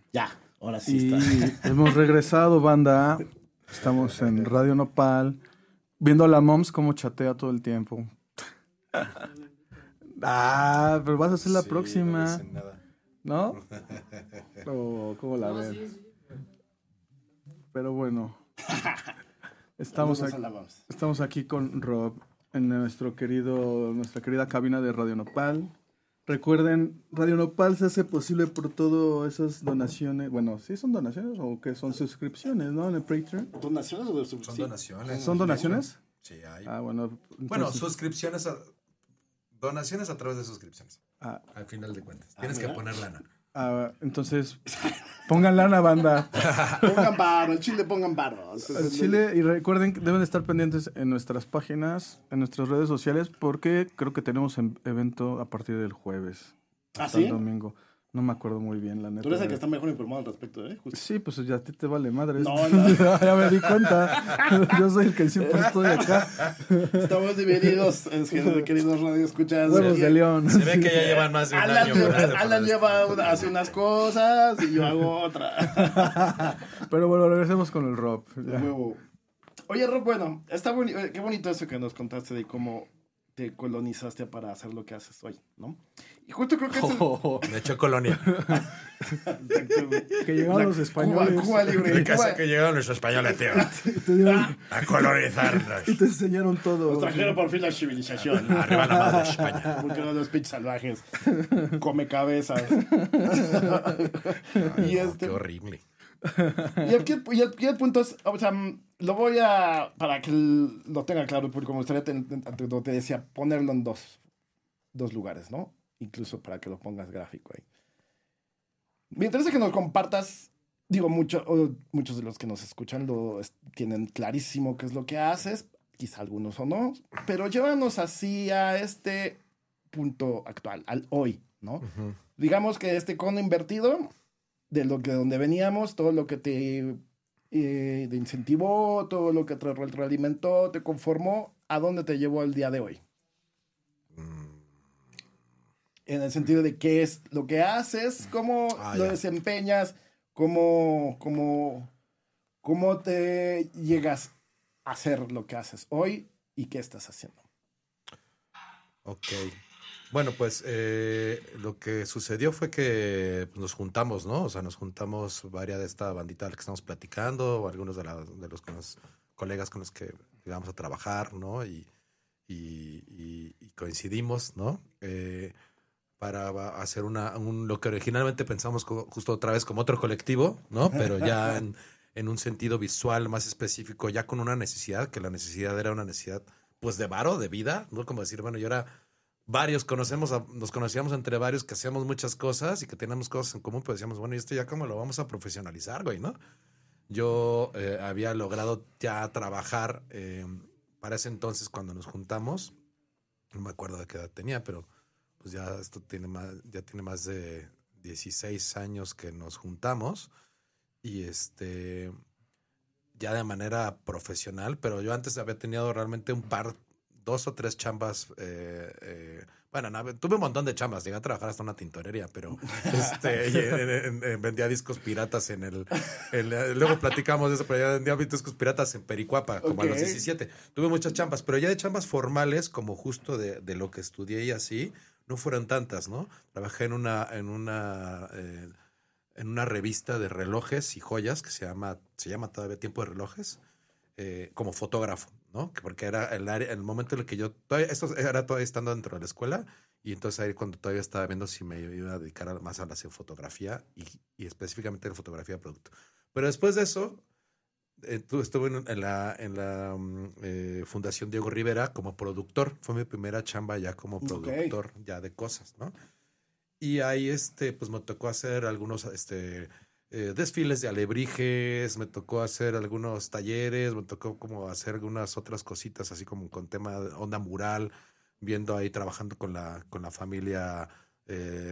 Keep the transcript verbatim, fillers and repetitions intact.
Ya, ahora sí Y está. hemos regresado, banda. Estamos en Radio Nopal, viendo a la Moms cómo chatea todo el tiempo. Ah, pero vas a hacer la Sí, próxima, no dicen nada. ¿no? O ¿cómo la ven? Pero bueno, estamos, Saludos aquí, a la Moms. estamos aquí con Rob en nuestro querido, nuestra querida cabina de Radio Nopal. Recuerden, Radio Nopal se hace posible por todas esas donaciones. Bueno, ¿sí son donaciones o que son suscripciones, no? En el Patreon. ¿Donaciones o de sub- Son sí. donaciones. ¿Son donaciones? Sí, hay. Ah, bueno. Bueno, entonces- suscripciones, a, donaciones a través de suscripciones. Ah, Al final de cuentas. Tienes mira. que poner lana. ah, entonces, pongan lana, banda. Pongan barro, el chile pongan barro. Al Chile, y recuerden que deben estar pendientes en nuestras páginas, en nuestras redes sociales, porque creo que tenemos em- evento a partir del jueves. ¿Ah, hasta sí? el domingo. No me acuerdo muy bien, la neta. Tú eres el que está mejor informado al respecto, ¿eh? Justo. Sí, pues ya a ti te vale madre. No, no. Ya me di cuenta. Yo soy el que siempre estoy acá. Estamos divididos, es que, queridos radioescuchas. Huevos Aquí- de león. Se ve Sí. que ya llevan más de un Alan, año. con este Alan programa. lleva una- hace unas cosas y yo hago otra. Pero bueno, regresemos con el Rob. De Ya. nuevo. Oye, Rob, bueno, está boni- eh, qué bonito eso que nos contaste de cómo te colonizaste para hacer lo que haces hoy, ¿no? Y justo creo que eso Oh, De hecho, colonia. que llegaron los españoles. Cuba, Cuba libre. De casa Cuba- que llegaron los españoles, tío. Y te, dieron- A colonizarnos. y te enseñaron todo. Nos trajeron por fin la civilización. Arriba la madre de España. Porque eran los pinches salvajes. Come cabezas. y No, este. Qué horrible. Y el, y el- y el punto es, o sea, lo voy a, para que l- lo tenga claro el público, me gustaría, te, te, te decía, ponerlo en dos, dos lugares, ¿no? Incluso para que lo pongas gráfico ahí. Me interesa que nos compartas, digo, mucho, o muchos de los que nos escuchan lo es- tienen clarísimo qué es lo que haces, quizá algunos o no, pero llévanos así a este punto actual, al hoy, ¿no? Ujú. Digamos que este cono invertido, de lo que donde veníamos, todo lo que te, eh, te incentivó, todo lo que te retroalimentó, te conformó, ¿a dónde te llevó el día de hoy? Mm, En el sentido de qué es lo que haces, cómo Ah, lo ya. desempeñas, cómo, cómo, cómo te llegas a hacer lo que haces hoy y qué estás haciendo. Ok. Bueno, pues eh, lo que sucedió fue que pues, nos juntamos, ¿no? O sea, nos juntamos varias de esta bandita de la que estamos platicando, o algunos de, la- de los, con los colegas con los que llegamos a trabajar, ¿no? Y, y- y- y coincidimos, ¿no? Eh, para va- hacer una, un, lo que originalmente pensamos co- justo otra vez como otro colectivo, ¿no? Pero ya en, en un sentido visual más específico, ya con una necesidad, que la necesidad era una necesidad, pues, de varo, de vida, ¿no? Como decir, bueno, yo era... Varios conocemos, a- nos conocíamos entre varios que hacíamos muchas cosas y que teníamos cosas en común, pues decíamos, bueno, ¿y esto ya cómo lo vamos a profesionalizar, güey, no? Yo eh, había logrado ya trabajar eh, para ese entonces cuando nos juntamos, no me acuerdo de qué edad tenía, pero pues ya esto tiene más, ya tiene más de dieciséis años que nos juntamos y este, ya de manera profesional, pero yo antes había tenido realmente un par dos o tres chambas. Eh, eh, bueno, no, tuve un montón de chambas. Llegué a trabajar hasta una tintorería, pero este, y, en- en- en- vendía discos piratas en el. en- luego platicamos de eso, pero ya vendía discos piratas en Pericuapa, como a los Ok. diecisiete. Tuve muchas chambas, pero ya de chambas formales, como justo de, de lo que estudié y así, no fueron tantas, ¿no? Trabajé en una. En una eh, en una revista de relojes y joyas que se llama, se llama todavía Tiempo de Relojes, eh, como fotógrafo, ¿no? Que porque era el área, el momento en el que yo, todavía, esto era todavía estando dentro de la escuela, y entonces ahí cuando todavía estaba viendo si me iba a dedicar a- más a la fotografía y, y específicamente a la fotografía de producto. Pero después de eso, eh, tu- estuve en, en la, en la mm, eh, Fundación Diego Rivera como productor. Fue mi primera chamba ya como Ok. productor ya de cosas, ¿no? Y ahí este, pues me tocó hacer algunos este, eh, desfiles de alebrijes, me tocó hacer algunos talleres, me tocó como hacer algunas otras cositas así como con tema de onda mural, viendo ahí trabajando con la, con la familia eh,